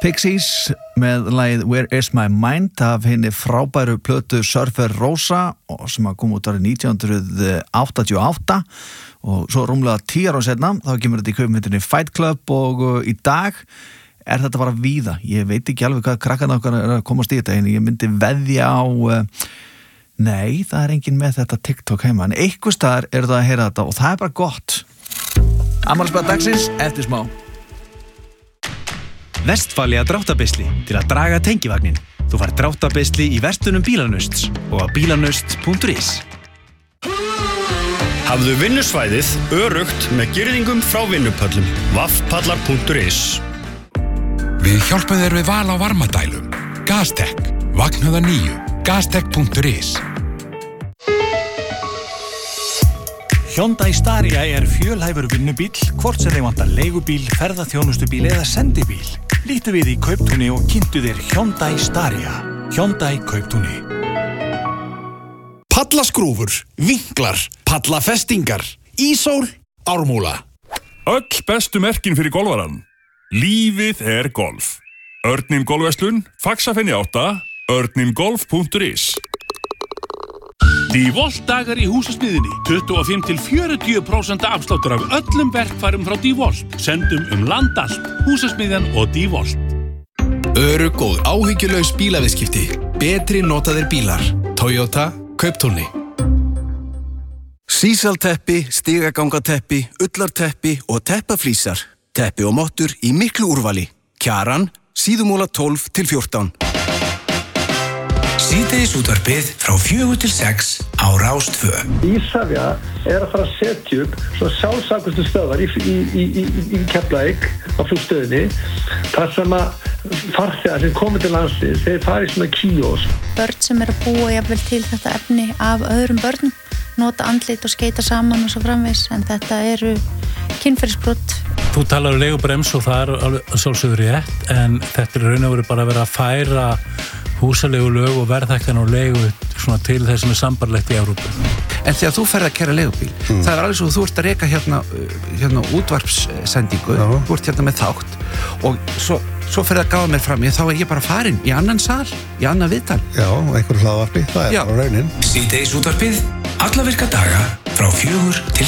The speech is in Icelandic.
Pixies með lagið Where Is My Mind af henni frábæru plötu Surfer Rosa sem kom út árið 1988 og svo rúmlega 10 ára seinna þá kemur þetta í kvikmyndinni Fight Club og í dag þetta bara víða. Ég veit ekki alveg hvað krakkarnir okkar að komast í þetta en ég myndi veðja á nei, það enginn með þetta TikTok heima en einhvers staðar það að heyra þetta og það bara gott. Afmælisbarn dagsins eftir smá. Vestfalia dráttabisli til að draga tengivagnin. Þú fær dráttabisli í verslunum Bílanusts og á bílanust.is. Hafðu vinnusvæðið öruggt með girðingum frá vinnupöllum. vaffpallar.is. Við hjálpum þér við val á varmadælum. Gastec, vaknaða 9, gastec.is. Hyundai Staria fjölhæfur vinnubíl, hvort sem þeir vantar leigubíl, ferðaþjónustubíl eða sendibíl. Lítu við í Kauptúni og kynntu þér Hyundai Staria. Hyundai Kauptúni. Pallaskrúfur, vinklar, pallafestingar, ísól, ármúla. Öll bestu merkin fyrir golfarann. Lífið golf. Örninn golfverslun, Faxafenni 8, örninngolf.is. DeWalt dagar í húsasmiðinni. 25-40% afsláttur af öllum verkfærum frá DeWalt. Sendum land allt. Húsasmiðjan og DeWalt. Örugg og áhyggjulaus bílaviðskipti. Betri notaðir bílar. Toyota, Kauptúni. Sísalteppi, stigagangateppi, ullarteppi og teppaflísar. Teppi og mottur í miklu úrvali. Kjaran, Síðumúla 12-14. Síðdegisútvarpið frá 4 til 6 á Rás 2. Ísafja að fara að setja upp svo sjálfsagðustu stöðvar í Keflavík á flugstöðinni þar sem að farþegar sem komið til landsins þeir fara í svona kíós. Börn sem að búa jafnvel til þetta efni af öðrum börnum nota andlit og skeita saman og svo framvegis en þetta eru kynferðisbrot. Þú talar leigubrems og það sjálfsögður rétt en þetta raun og veru bara að vera að færa húsaleigulög og verðhækkan og leigu svona til þess sem sambarlegt í Evrópu. En þegar þú ferð að kæra leigubíl, það alveg svo þú ert að reka hérna útvarpssendingu, þú ert hérna með þátt og svo ferð að gáða mér fram þá ég bara farin í annan sal, í annan viðtal. Já, einhverju hlaðvarpi, það bara raunin. Síðdegisútvarpið, alla virka daga frá 4 til